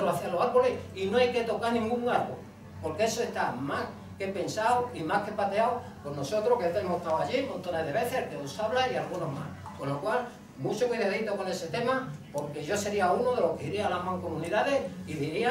tirarlo hacia los árboles y no hay que tocar ningún árbol, porque eso está más que pensado y más que pateado por nosotros que hemos estado allí montones de veces, el que os habla y algunos más. Con lo cual, mucho cuidadito con ese tema, porque yo sería uno de los que iría a las mancomunidades y diría